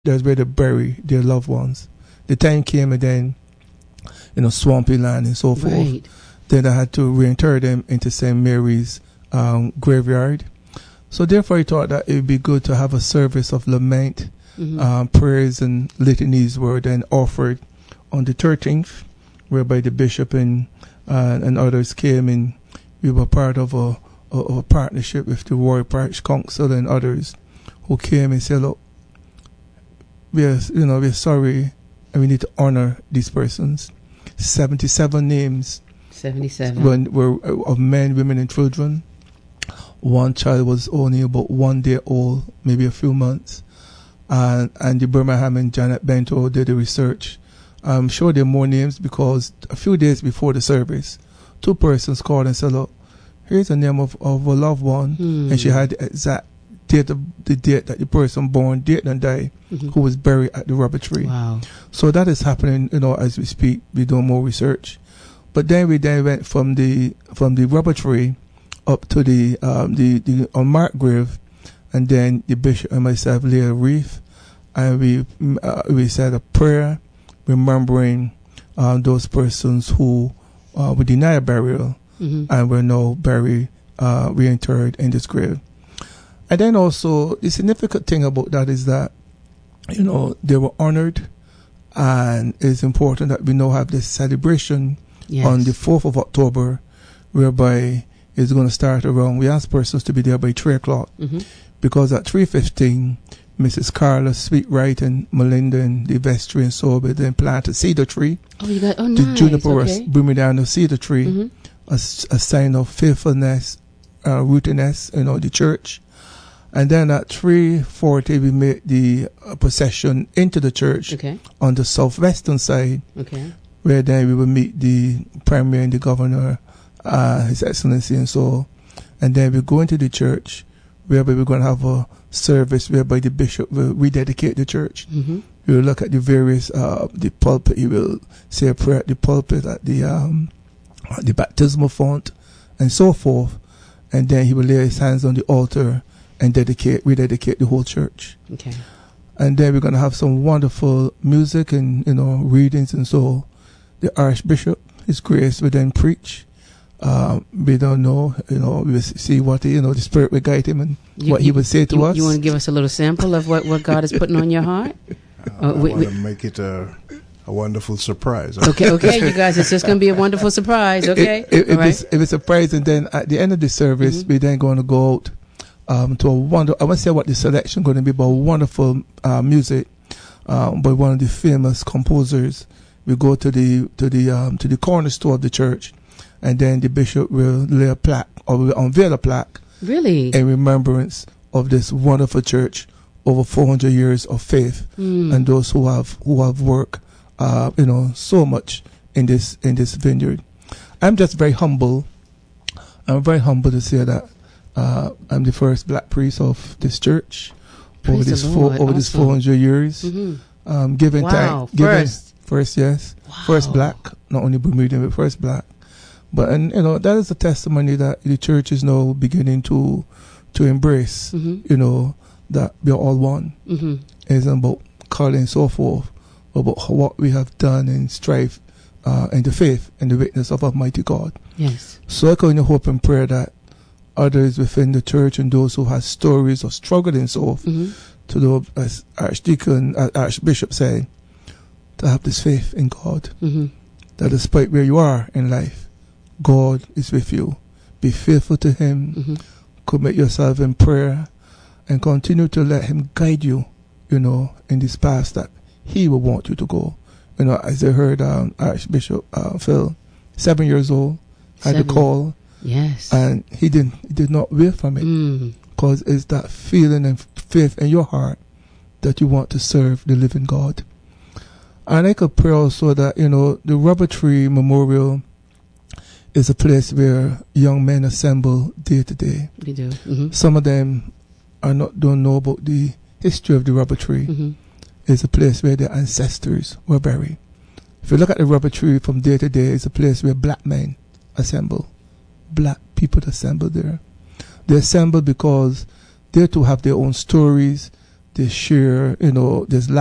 That's where they bury their loved ones. The time came and then, swampy land and so forth. Right. Then I had to reinter them into St. Mary's graveyard. So therefore I thought that it would be good to have a service of lament. Prayers and litanies were then offered on the 13th, whereby the bishop and others came, and we were part of a partnership with the Royal Parish Council and others who came and said, look, we're sorry and we need to honor these persons. 77 names 77 were of men, women and children. One child was only about 1 day old, maybe a few months. And the Birmingham and Janet Bento did the research. I'm sure there are more names because a few days before the service, 2 persons called and said, look, here's the name of a loved one. And she had the exact date that the person born, date and died, who was buried at the rubber tree. Wow. So that is happening, as we speak. We do more research. But then we went from the rubber tree up to the unmarked grave, and then the bishop and myself laid a wreath, and we said a prayer remembering those persons who were denied burial and were now buried, reinterred in this grave. And then also the significant thing about that is that they were honored, and it's important that we now have this celebration on the 4th of October, whereby it's going to start around. We ask persons to be there by 3 o'clock because at 3:15, Mrs. Carla Sweetwright and Melinda and the vestry and so on, then plant a cedar tree. Nice. The juniper bringing down the cedar tree, a sign of faithfulness, rootedness, the church. And then at 3:40, we made the procession into the church on the southwestern side, where then we will meet the Premier and the Governor, His Excellency, and so. And then we go into the church, whereby we're going to have a service whereby the bishop will rededicate the church. We will look at the various, the pulpit. He will say a prayer at the pulpit, at the baptismal font, and so forth. And then he will lay his hands on the altar and rededicate the whole church. Okay. And then we're going to have some wonderful music and, readings and so. The Archbishop, His Grace, will then preach. We don't know, we will see what, the Spirit will guide him and what he will say to us. You want to give us a little sample of what God is putting on your heart? I want to make it a wonderful surprise. Okay, you guys, it's just going to be a wonderful surprise, okay? It's a surprise, and then at the end of the service, we're then going to go out to I won't say what the selection going to be, but wonderful music by one of the famous composers. We go to the corner store of the church, and then the bishop will lay a plaque or will unveil a plaque, really, in remembrance of this wonderful church over 400 years of faith, and those who have worked, so much in this vineyard. I'm just very humble. I'm very humble to say that I'm the first black priest of this church over this 400 years. Given time, first, yes, first black, not only Bermudian but first black. But that is a testimony that the church is now beginning to embrace. That we are all one. It isn't about color and so forth, but about what we have done and strive in the faith and the witness of Almighty God. Yes. So I can only hope and pray that others within the church and those who have stories or struggled and so forth, to the as Archbishop said, to have this faith in God, that despite where you are in life, God is with you. Be faithful to Him, commit yourself in prayer, and continue to let Him guide you, in this path that He will want you to go. As I heard Archbishop Phil, 7 years old, had a call. Yes. And he did not waver from it. Because it's that feeling and faith in your heart that you want to serve the living God. And I could pray also that, the Rubber Tree Memorial is a place where young men assemble day to day. They do. Some of them don't know about the history of the Rubber Tree. It's a place where their ancestors were buried. If you look at the Rubber Tree from day to day, it's a place where black men assemble. Black people assemble there. They assemble because they too have their own stories, this sheer, this